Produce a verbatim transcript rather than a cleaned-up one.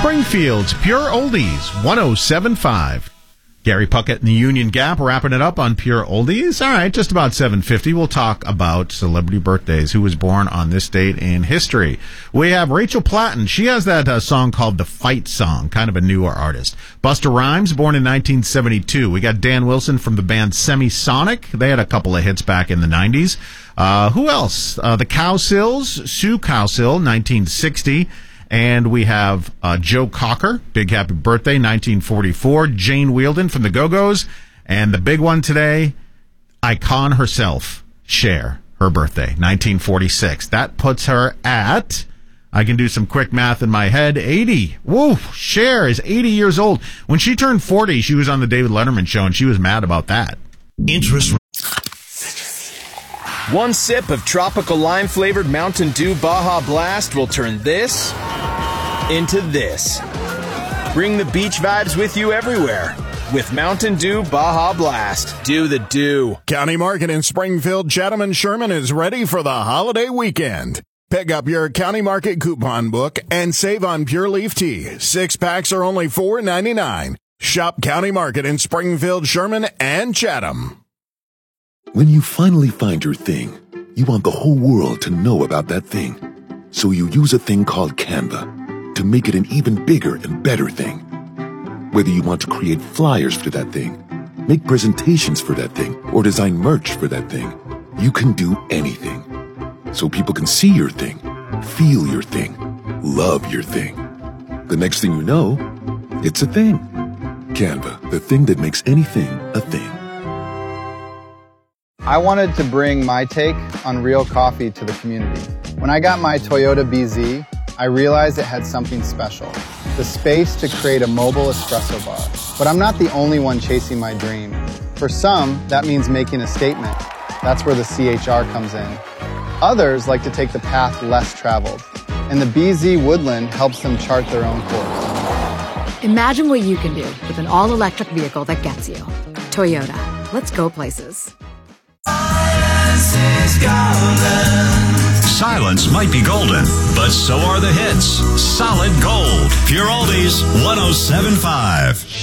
Springfield's Pure Oldies, one oh seven point five. Gary Puckett and the Union Gap wrapping it up on Pure Oldies. All right, just about seven fifty. We'll talk about celebrity birthdays, who was born on this date in history. We have Rachel Platten. She has that uh, song called The Fight Song, kind of a newer artist. Busta Rhymes, born in nineteen seventy-two. We got Dan Wilson from the band Semisonic. They had a couple of hits back in the nineties. Uh, who else? Uh, the Cowsills, Sue Cowsill, nineteen sixty. And we have uh, Joe Cocker, big happy birthday, nineteen forty-four. Jane Wielden from the Go-Go's. And the big one today, icon herself, Cher, her birthday, nineteen forty-six. That puts her at, I can do some quick math in my head, eighty. Woo, Cher is eighty years old. When she turned forty, she was on the David Letterman show, and she was mad about that. Interest. One sip of tropical lime-flavored Mountain Dew Baja Blast will turn this into this. Bring the beach vibes with you everywhere with Mountain Dew Baja Blast. Do the do. County Market in Springfield, Chatham, and Sherman is ready for the holiday weekend. Pick up your County Market coupon book and save on Pure Leaf Tea. Six packs are only four ninety-nine. Shop County Market in Springfield, Sherman, and Chatham. When you finally find your thing, you want the whole world to know about that thing. So you use a thing called Canva to make it an even bigger and better thing. Whether you want to create flyers for that thing, make presentations for that thing, or design merch for that thing, you can do anything. So people can see your thing, feel your thing, love your thing. The next thing you know, it's a thing. Canva, the thing that makes anything a thing. I wanted to bring my take on real coffee to the community. When I got my Toyota B Z, I realized it had something special, the space to create a mobile espresso bar. But I'm not the only one chasing my dream. For some, that means making a statement. That's where the C H R comes in. Others like to take the path less traveled, and the B Z Woodland helps them chart their own course. Imagine what you can do with an all-electric vehicle that gets you. Toyota. Let's go places. Silence might be golden, but so are the hits. Solid gold. Pure Oldies, one oh seven point five.